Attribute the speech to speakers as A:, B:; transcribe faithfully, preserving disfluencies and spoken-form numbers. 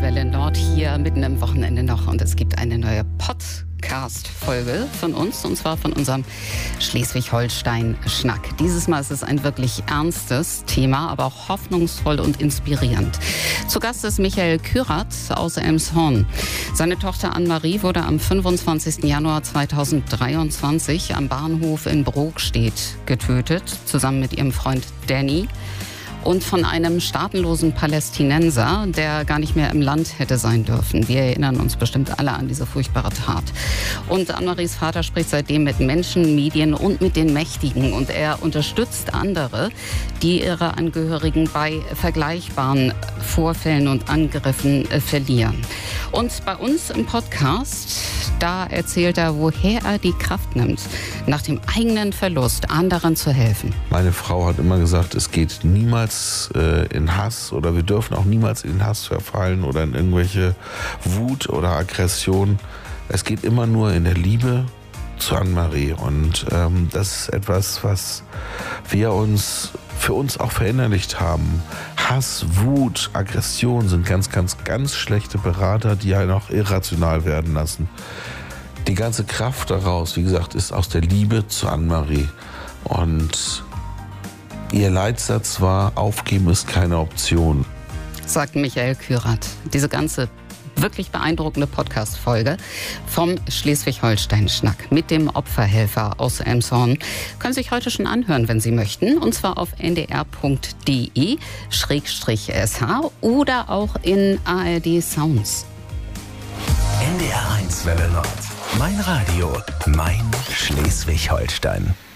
A: eins Welle Nord hier mitten im Wochenende noch und es gibt eine neue Podcast-Folge von uns und zwar von unserem Schleswig-Holstein-Schnack. Dieses Mal ist es ein wirklich ernstes Thema, aber auch hoffnungsvoll und inspirierend. Zu Gast ist Michael Kürath aus Elmshorn. Seine Tochter Anne-Marie wurde am fünfundzwanzigsten Januar zweitausenddreiundzwanzig am Bahnhof in Brokstedt getötet, zusammen mit ihrem Freund Danny. Und von einem staatenlosen Palästinenser, der gar nicht mehr im Land hätte sein dürfen. Wir erinnern uns bestimmt alle an diese furchtbare Tat. Und Anne-Maries Vater spricht seitdem mit Menschen, Medien und mit den Mächtigen. Und er unterstützt andere, die ihre Angehörigen bei vergleichbaren Vorfällen und Angriffen äh, verlieren. Und bei uns im Podcast, da erzählt er, woher er die Kraft nimmt, nach dem eigenen Verlust anderen zu helfen.
B: Meine Frau hat immer gesagt, es geht niemals äh, in Hass oder wir dürfen auch niemals in den Hass verfallen oder in irgendwelche Wut oder Aggression. Es geht immer nur in der Liebe zu Anne-Marie und ähm, das ist etwas, was wir uns für uns auch verinnerlicht haben. Hass, Wut, Aggression sind ganz, ganz, ganz schlechte Berater, die einen auch irrational werden lassen. Die ganze Kraft daraus, wie gesagt, ist aus der Liebe zu Anne-Marie. Und ihr Leitsatz war, aufgeben ist keine Option.
A: Sagt Michael Kürath. Diese ganze wirklich beeindruckende Podcast-Folge vom Schleswig-Holstein-Schnack mit dem Opferhelfer aus Elmshorn können Sie sich heute schon anhören, wenn Sie möchten. Und zwar auf n d r punkt d e Schrägstrich s h oder auch in A R D Sounds.
C: N D R eins Welle Nord. Mein Radio, mein Schleswig-Holstein.